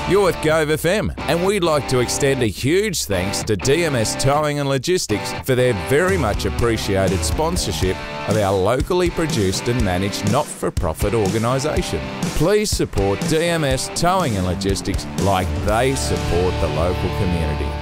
You're with Gove FM, and we'd like to extend a huge thanks to DMS Towing and Logistics for their very much appreciated sponsorship of our locally produced and managed not-for-profit organisation. Please support DMS Towing and Logistics like they support the local community.